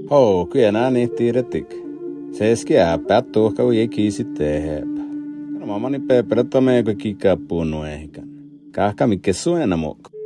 Hou, kyllä nää niin tiiretik. Seski päät tuohka ui ei kiisi tehdä. Kana mamani peperät on meikö kikaa puunu ehkän. Kahka mikä suena muokka.